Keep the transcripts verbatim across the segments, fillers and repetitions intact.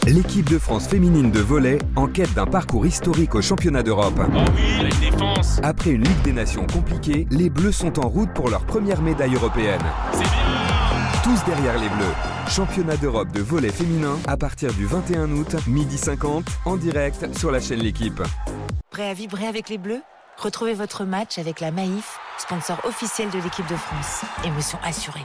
L'équipe de France féminine de volley en quête d'un parcours historique au championnat d'Europe. Oh oui, la défense. Après une Ligue des Nations compliquée, les Bleus sont en route pour leur première médaille européenne. C'est bien. Tous derrière les Bleus. Championnat d'Europe de volley féminin à partir du vingt et un août, midi cinquante, en direct sur la chaîne L'Équipe. Prêt à vibrer avec les Bleus? Retrouvez votre match avec la Maïf, sponsor officiel de l'équipe de France. Émotion assurée.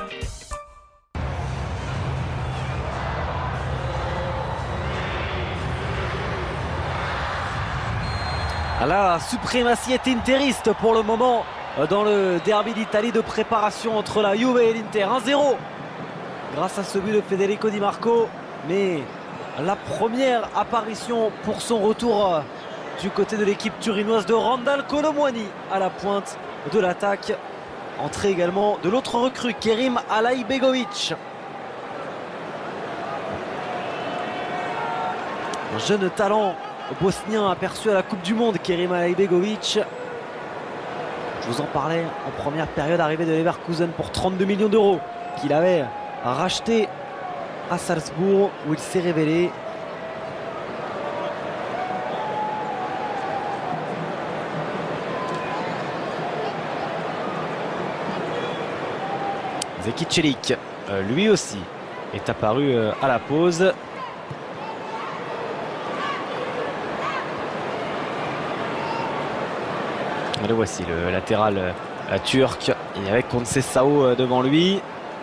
La suprématie est interiste pour le moment dans le derby d'Italie de préparation entre la Juve et l'Inter. un zéro grâce à ce but de Federico Di Marco, mais la première apparition pour son retour du côté de l'équipe turinoise de Randal Kolo Muani à la pointe de l'attaque. Entrée également de l'autre recrue, Kerim Alaibegovic. Un jeune talent bosnien aperçu à la Coupe du Monde, Kerim Alaibegovic. Je vous en parlais en première période, arrivée de Leverkusen pour trente-deux millions d'euros qu'il avait racheté à Salzbourg où il s'est révélé. Zeki Çelik, lui aussi, est apparu à la pause. Le voici, le latéral euh, turc, et avec Conceição euh, devant lui.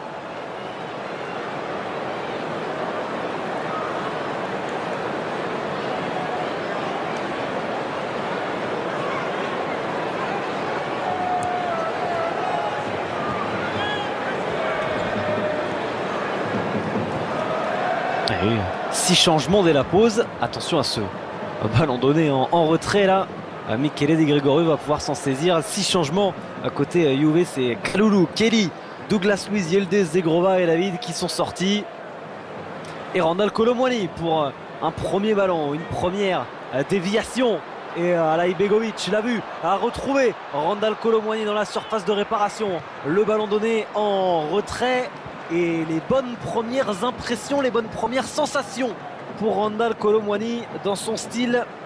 Et six changements dès la pause. Attention à ce ballon donné en, en retrait là. Michele Di Gregorio va pouvoir s'en saisir. Six changements à côté Juve, c'est Kalulu, Kelly, Douglas Luiz, Yildiz Zegrova et David qui sont sortis. Et Randal Kolo Muani pour un premier ballon, une première déviation. Et Alaibegovic l'a vu, a retrouvé Randal Kolo Muani dans la surface de réparation. Le ballon donné en retrait et les bonnes premières impressions, les bonnes premières sensations pour Randal Kolo Muani dans son style